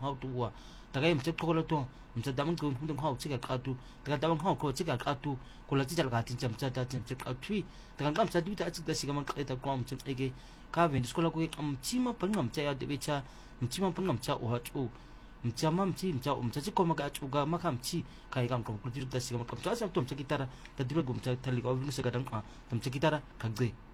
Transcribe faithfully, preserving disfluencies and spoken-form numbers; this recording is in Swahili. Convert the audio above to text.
hau tua taga im cek kola to mca damang ko hum hau cek atu taga damang hau ko cek atu kola cek ka tin cam cata tin cek atu taga kam sa duta cek da siga man eta ko am cek ege ka ven skola ko am cima pangam ca ya de becha mcima pangam ca o hatu mca mam ci mca um cek ko maga chuga makam ci kai kam ko kultir da siga makam ca sa to mca kitara da dilo gum ca tali ko vinu sa gadang ka mca kitara kagze